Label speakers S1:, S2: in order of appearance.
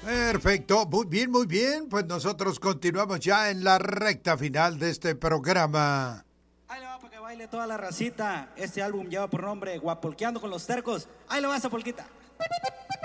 S1: Perfecto, muy bien, muy bien. Pues nosotros continuamos ya en la recta final de este programa.
S2: Ahí le va para que baile toda la racita. Este álbum lleva por nombre Guapolqueando con los Tercos. Ahí le va esa polquita.